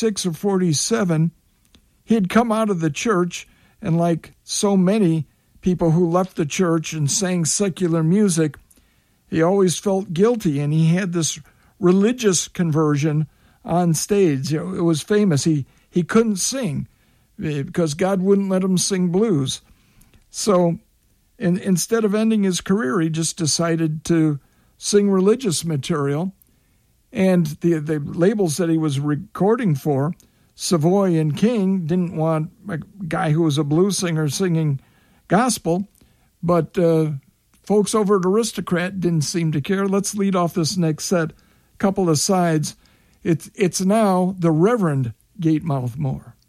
46 or 47, he had come out of the church, and like so many people who left the church and sang secular music, he always felt guilty, and he had this religious conversion on stage. It was famous. He couldn't sing because God wouldn't let him sing blues. So instead of ending his career, he just decided to sing religious material. And the labels that he was recording for, Savoy and King, didn't want a guy who was a blues singer singing gospel, but folks over at Aristocrat didn't seem to care. Let's lead off this next set. Couple of sides. It's now the Reverend Gatemouth Moore.